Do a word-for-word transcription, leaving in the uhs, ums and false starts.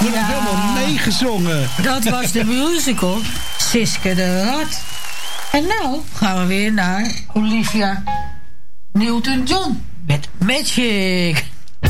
gewoon Ja. helemaal meegezongen. Dat was de musical Siske de Rat. En nou gaan we weer naar Olivia Newton-John met Magic.